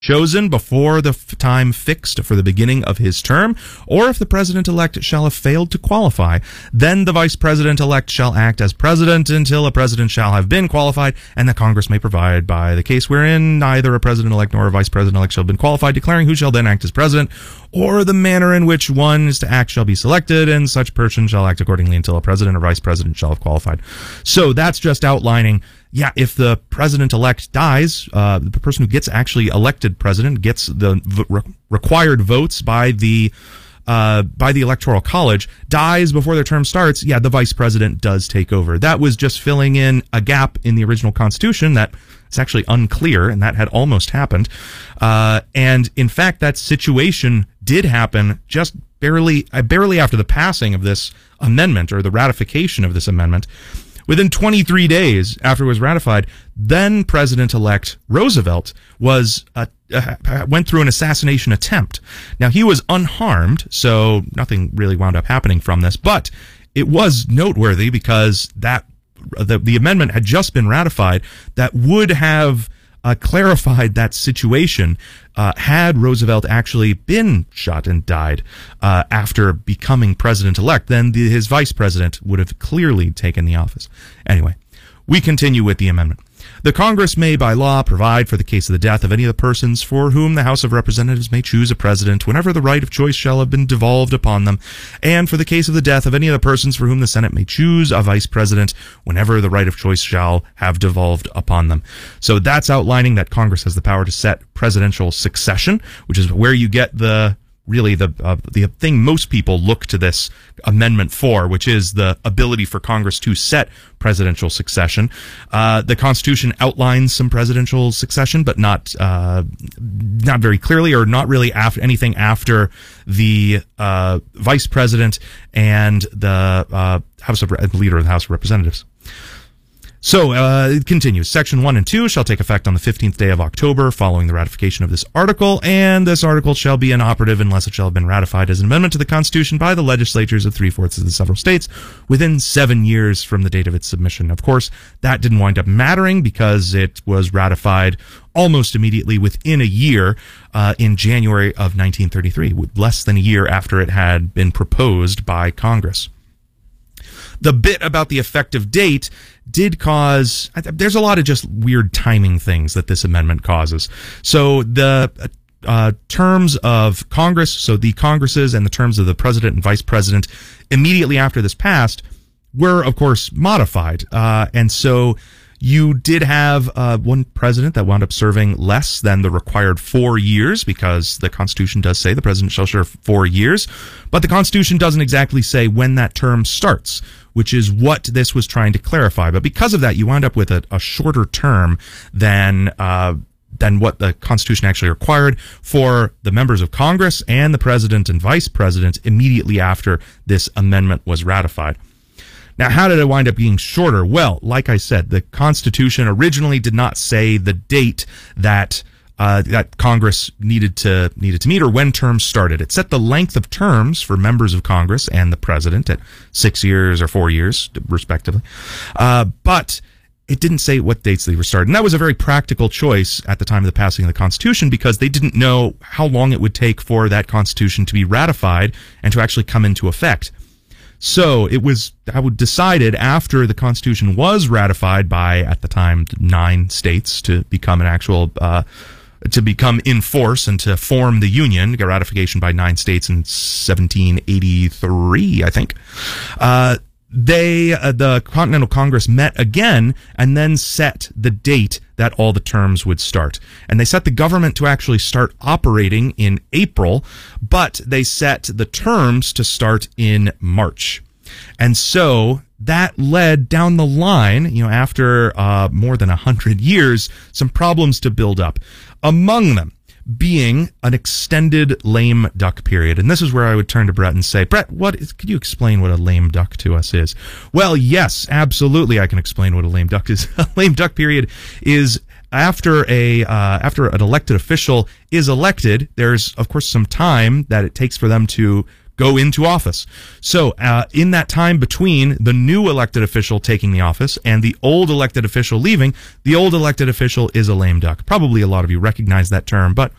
chosen before the time fixed for the beginning of his term, or if the president-elect shall have failed to qualify, then the vice president-elect shall act as president until a president shall have been qualified, and the Congress may provide by the case wherein neither a president-elect nor a vice president-elect shall have been qualified, declaring who shall then act as president, or the manner in which one is to act shall be selected, and such person shall act accordingly until a president or vice president shall have qualified. So that's just outlining, yeah, if the president-elect dies, the person who gets actually elected president gets the required votes by the Electoral College, dies before their term starts, yeah, the vice president does take over. That was just filling in a gap in the original Constitution that is actually unclear, and that had almost happened. And in fact, that situation did happen just barely after the passing of this amendment, or the ratification of this amendment. Within 23 days after it was ratified, then President-elect Roosevelt went through an assassination attempt. Now, he was unharmed, so nothing really wound up happening from this, but it was noteworthy because the amendment had just been ratified that would have clarified that situation had Roosevelt actually been shot and died after becoming president-elect. Then his vice president would have clearly taken the office. Anyway, we continue with the amendment. The Congress may, by law, provide for the case of the death of any of the persons for whom the House of Representatives may choose a president whenever the right of choice shall have been devolved upon them, and for the case of the death of any of the persons for whom the Senate may choose a vice president whenever the right of choice shall have devolved upon them. So that's outlining that Congress has the power to set presidential succession, which is where you get the thing most people look to this amendment for, which is the ability for Congress to set presidential succession. The Constitution outlines some presidential succession, but not very clearly, or not really anything after the vice president and the leader of the House of Representatives. So, it continues. Section 1 and 2 shall take effect on the 15th day of October following the ratification of this article, and this article shall be inoperative unless it shall have been ratified as an amendment to the Constitution by the legislatures of 3/4 of the several states within 7 years from the date of its submission. Of course, that didn't wind up mattering because it was ratified almost immediately within a year, in January of 1933, less than a year after it had been proposed by Congress. The bit about the effective date did cause, there's a lot of just weird timing things that this amendment causes. So the terms of Congress, so the Congresses and the terms of the president and vice president immediately after this passed were, of course, modified. And so you did have one president that wound up serving less than the required 4 years, because the Constitution does say the president shall serve 4 years, but the Constitution doesn't exactly say when that term starts, which is what this was trying to clarify. But because of that, you wound up with a shorter term than what the Constitution actually required for the members of Congress and the president and vice president immediately after this amendment was ratified. Now, how did it wind up being shorter? Well, like I said, the Constitution originally did not say the date that Congress needed to meet, or when terms started. It set the length of terms for members of Congress and the president at 6 years or 4 years, respectively. But it didn't say what dates they were started. And that was a very practical choice at the time of the passing of the Constitution, because they didn't know how long it would take for that Constitution to be ratified and to actually come into effect. So it was decided after the Constitution was ratified by, at the time, 9 states to become an actual, to become in force and to form the Union, get ratification by 9 states in 1783, I think. The Continental Congress met again and then set the date that all the terms would start. And they set the government to actually start operating in April, but they set the terms to start in March. And so that led down the line, after more than 100 years, some problems to build up. Among them being an extended lame duck period. And this is where I would turn to Brett and say, Brett, could you explain what a lame duck to us is? Well, yes, absolutely, I can explain what a lame duck is. A lame duck period is after an elected official is elected, there's, of course, some time that it takes for them to go into office. So in that time between the new elected official taking the office and the old elected official leaving, the old elected official is a lame duck. Probably a lot of you recognize that term, but